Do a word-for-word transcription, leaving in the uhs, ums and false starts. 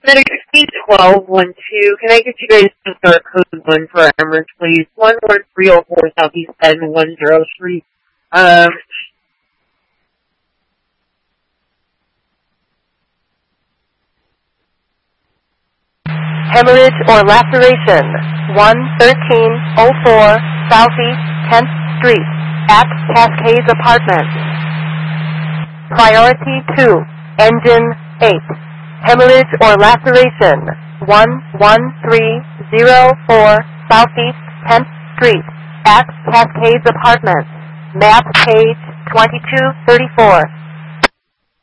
Medicaid twelve one two. Can I get you guys to start code one for Emirates, please? One one three oh four Southeast Bend one zero three. Um. Hemorrhage or laceration. one thirteen oh four Southeast tenth Street at Cascades Apartments. Priority two. Engine eight. Hemorrhage or laceration. one one three oh four Southeast tenth Street at Cascades Apartments. Map page twenty-two thirty-four.